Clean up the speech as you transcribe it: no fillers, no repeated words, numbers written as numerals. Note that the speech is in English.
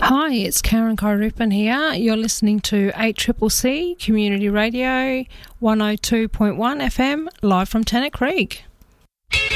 Hi, it's Karen Kairupan here. You're listening to 8CCC Community Radio 102.1 FM, live from Tennant Creek.